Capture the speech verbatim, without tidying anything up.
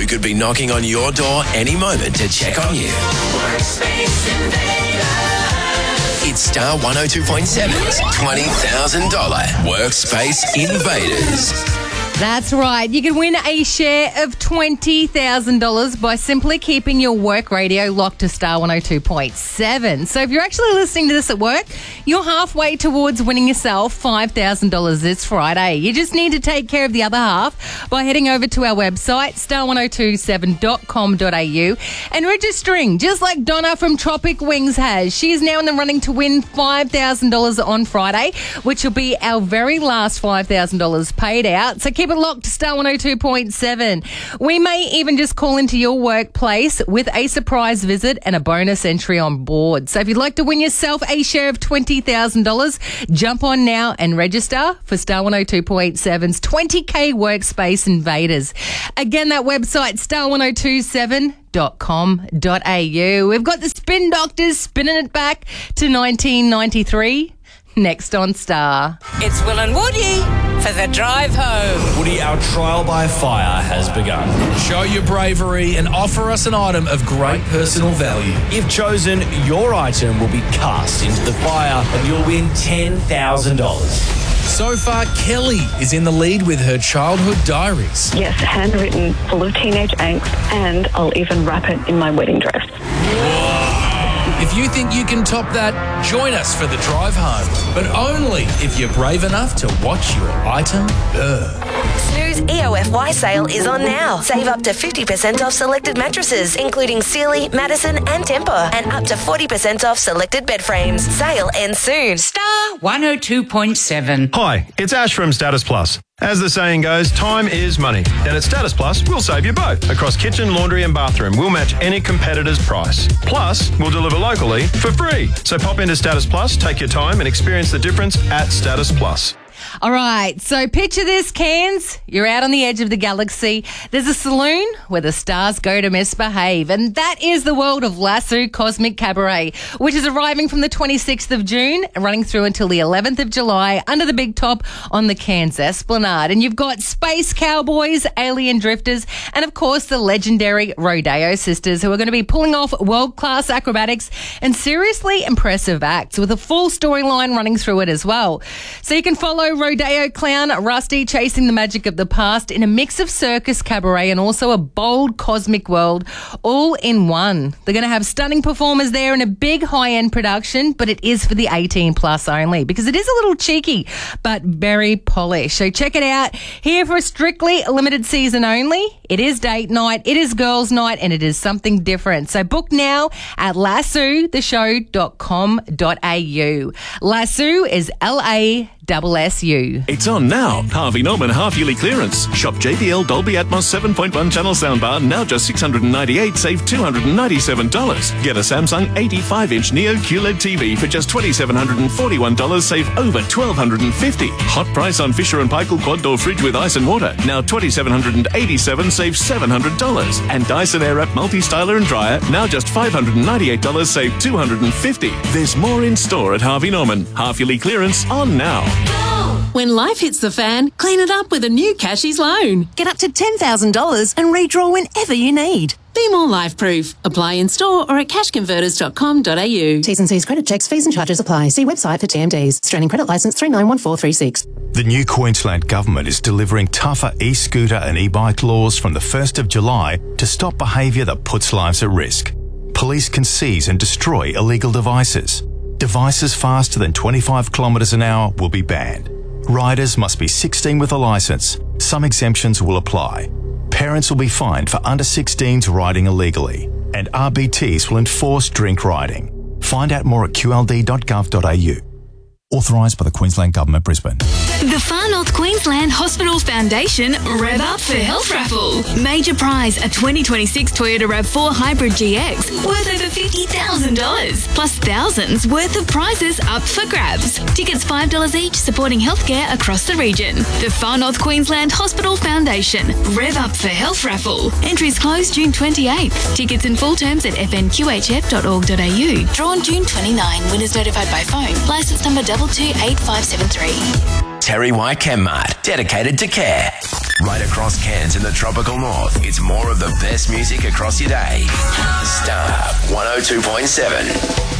could be knocking on your door any moment to check on you. Workspace Invaders. It's Star one oh two point seven's twenty thousand dollars Workspace Invaders. That's right. You can win a share of twenty thousand dollars by simply keeping your work radio locked to Star one oh two point seven. So if you're actually listening to this at work, you're halfway towards winning yourself five thousand dollars this Friday. You just need to take care of the other half by heading over to our website, star one oh two seven dot com dot a u, and registering, just like Donna from Tropic Wings has. She is now in the running to win five thousand dollars on Friday, which will be our very last five thousand dollars paid out. So keep Keep it locked to Star one oh two point seven. We may even just call into your workplace with a surprise visit and a bonus entry on board. So if you'd like to win yourself a share of twenty thousand dollars, jump on now and register for Star one oh two point seven's twenty K Workspace Invaders. Again, that website, star one oh two seven dot com dot a u. We've got the Spin Doctors spinning it back to nineteen ninety-three. Next on Star. It's Will and Woody for the drive home. Woody, our trial by fire has begun. Show your bravery and offer us an item of great personal value. If chosen, your item will be cast into the fire and you'll win ten thousand dollars. So far, Kelly is in the lead with her childhood diaries. Yes, handwritten, full of teenage angst, and I'll even wrap it in my wedding dress. Whoa. If you think you can top that, join us for the drive home, but only if you're brave enough to watch your item burn. Snooze E O F Y sale is on now. Save up to fifty percent off selected mattresses, including Sealy, Madison and Tempur, and up to forty percent off selected bed frames. Sale ends soon. Star one oh two point seven. Hi, it's Ash from Status Plus. As the saying goes, time is money. And at Status Plus, we'll save you both. Across kitchen, laundry and bathroom, we'll match any competitor's price. Plus, we'll deliver locally for free. So pop into Status Plus, take your time and experience the difference at Status Plus. All right, so picture this, Cairns. You're out on the edge of the galaxy. There's a saloon where the stars go to misbehave, and that is the world of Lasso Cosmic Cabaret, which is arriving from the twenty-sixth of June and running through until the eleventh of July under the big top on the Cairns Esplanade. And you've got Space Cowboys, Alien Drifters, and of course the legendary Rodeo Sisters, who are going to be pulling off world-class acrobatics and seriously impressive acts with a full storyline running through it as well. So you can follow Rodeo clown Rusty chasing the magic of the past in a mix of circus, cabaret and also a bold cosmic world all in one. They're going to have stunning performers there in a big high-end production, but it is for the eighteen plus only because it is a little cheeky but very polished. So check it out here for a strictly limited season only. It is date night, it is girls night, and it is something different. So book now at lasso the show dot com dot a u. Lasso is L A Double S U. It's on now. Harvey Norman half-yearly clearance. Shop J B L Dolby Atmos seven point one channel soundbar, now just six hundred ninety-eight dollars, save two hundred ninety-seven dollars. Get a Samsung eighty-five inch Neo Q L E D T V for just two thousand seven hundred forty-one dollars, save over one thousand two hundred fifty dollars. Hot price on Fisher and Paykel quad door fridge with ice and water, now two thousand seven hundred eighty-seven dollars, save seven hundred dollars. And Dyson Airwrap multi-styler and dryer, now just five hundred ninety-eight dollars, save two hundred fifty dollars. There's more in store at Harvey Norman. Half-yearly clearance on now. When life hits the fan, clean it up with a new Cashies loan. Get up to ten thousand dollars and redraw whenever you need. Be more life-proof. Apply in store or at cash converters dot com dot a u. T's and C's credit checks, fees and charges apply. See website for T M Ds. Australian Credit Licence three nine one four three six. The new Queensland Government is delivering tougher e-scooter and e-bike laws from the first of July to stop behaviour that puts lives at risk. Police can seize and destroy illegal devices. Devices faster than twenty-five kilometres an hour will be banned. Riders must be sixteen with a licence. Some exemptions will apply. Parents will be fined for under sixteens riding illegally. And R B Ts will enforce drink riding. Find out more at q l d dot gov dot a u. Authorised by the Queensland Government, Brisbane. The Far North Queensland Hospital Foundation Rev Up for Health Raffle. Major prize, a twenty twenty-six Toyota RAV four Hybrid G X worth over fifty thousand dollars. Plus thousands worth of prizes up for grabs. Tickets five dollars each, supporting healthcare across the region. The Far North Queensland Hospital Foundation Rev Up for Health Raffle. Entries close June twenty-eighth. Tickets in full terms at f n q h f dot org dot a u. Drawn June twenty-ninth. Winners notified by phone. Licence number double two eight five seven three. Terry White Chemmart, dedicated to care. Right across Cairns in the tropical north, it's more of the best music across your day. Star one oh two point seven.